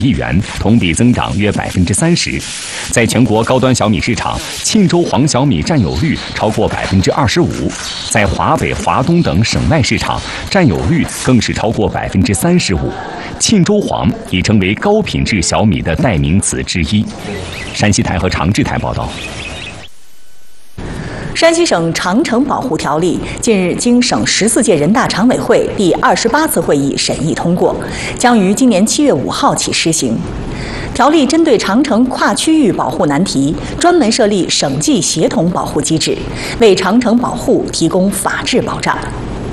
亿元，同比增长约30%。在全国高端小米市场，沁州黄小米占有率超过25%，在华北、华东等省外市场，占有率更是超过35%。沁州黄已成为高品质小米的代名词之一。山西台和长治台报道。 山西省长城保护条例近日经省14届人大常委会第28次会议审议通过，将于今年7月5号起施行。条例针对长城跨区域保护难题，专门设立省际协同保护机制，为长城保护提供法治保障。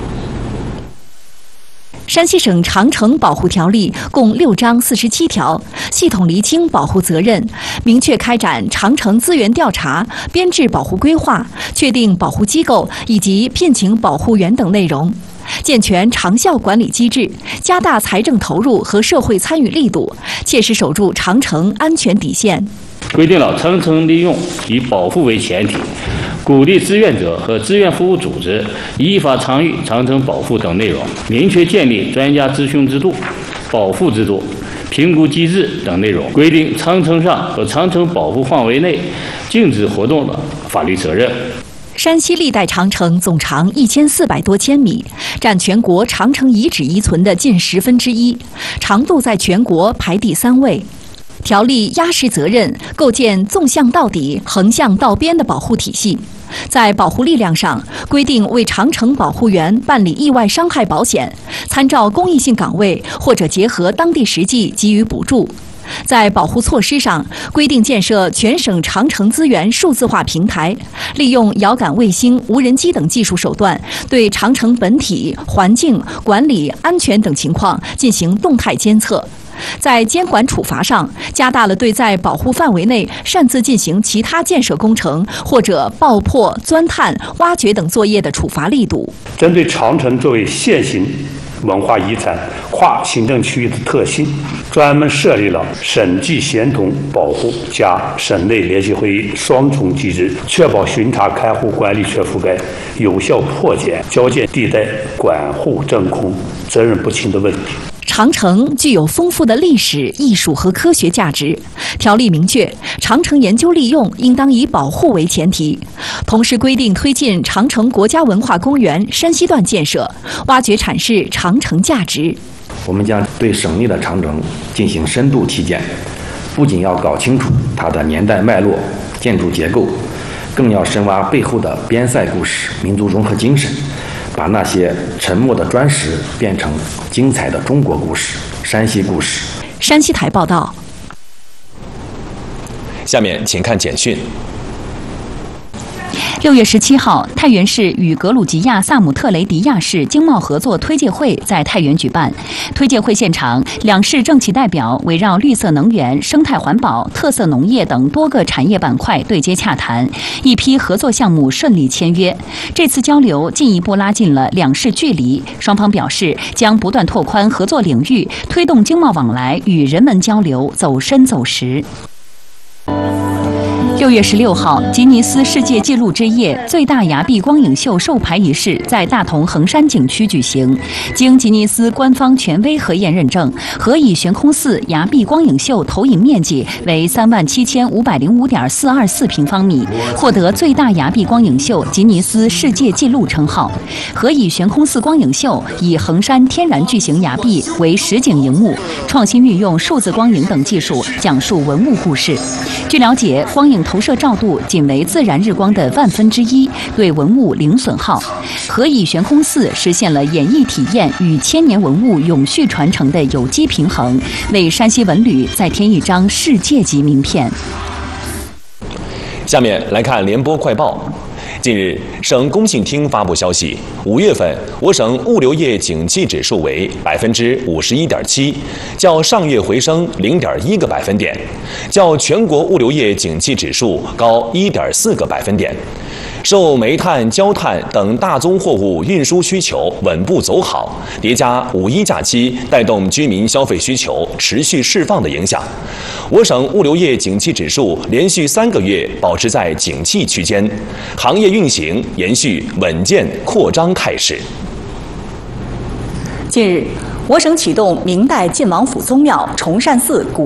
山西省长城保护条例共6章47条，系统厘清保护责任，明确开展长城资源调查、编制保护规划、确定保护机构以及聘请保护员等内容，健全长效管理机制，加大财政投入和社会参与力度，切实守住长城安全底线。 规定了长城利用以保护为前提，鼓励志愿者和志愿服务组织依法参与长城保护等内容，明确建立专家咨询制度、保护制度、评估机制等内容，规定长城上和长城保护范围内禁止活动的法律责任。 山西历代长城总长1400多千米，占全国长城遗址遗存的近1/10，长度在全国排第3位。条例压实责任，构建纵向到底、横向到边的保护体系。在保护力量上，规定为长城保护员办理意外伤害保险，参照公益性岗位或者结合当地实际给予补助。在保护措施上，规定建设全省长城资源数字化平台，利用遥感卫星、无人机等技术手段，对长城本体、环境、管理、安全等情况进行动态监测。在监管处罚上，加大了对在保护范围内擅自进行其他建设工程或者爆破、钻探、挖掘等作业的处罚力度。 针对长城作为现行文化遗产跨行政区域的特性，专门设立了省际协同保护加省内联席会议双重机制，确保巡查开户管理全覆盖，有效破解交界地带管护真空、责任不清的问题。 长城具有丰富的历史、艺术和科学价值。条例明确，长城研究利用应当以保护为前提，同时规定推进长城国家文化公园山西段建设，挖掘阐释长城价值。 我们将对省内的长城进行深度体检，不仅要搞清楚它的年代脉络、建筑结构，更要深挖背后的边塞故事、民族融合精神，把那些沉默的砖石变成精彩的中国故事、山西故事。 山西台报道。 下面请看简讯。 6月17号，太原市与格鲁吉亚萨姆特雷迪亚市经贸合作推介会在太原举办。推介会现场，两市政企代表围绕绿色能源、生态环保、特色农业等多个产业板块对接洽谈，一批合作项目顺利签约。这次交流进一步拉近了两市距离，双方表示将不断拓宽合作领域，推动经贸往来与人文交流走深走实。6月16号，吉尼斯世界纪录之夜最大崖壁光影秀授牌仪式在大同衡山景区举行。经吉尼斯官方权威核验认证，何以悬空寺崖壁光影秀投影面积为37505.424平方米，获得最大崖壁光影秀吉尼斯世界纪录称号。何以悬空寺光影秀以衡山天然巨型崖壁为实景荧幕，创新运用数字光影等技术，讲述文物故事。据了解，光影投射照度仅为自然日光的1/1000，对文物零损耗。何以悬空寺实现了演艺体验与千年文物永续传承的有机平衡，为山西文旅再添一张世界级名片。 下面来看联播快报。近日，省工信厅发布消息，5月份我省物流业景气指数为51.7%，较上月回升0.1个百分点，较全国物流业景气指数高1.4个百分点。受煤炭、焦炭等大宗货物运输需求稳步走好，叠加5·1假期带动居民消费需求持续释放的影响，我省物流业景气指数连续3个月保持在景气区间，行业运行延续稳健扩张态势。 近日，我省启动明代晋王府宗庙崇善寺古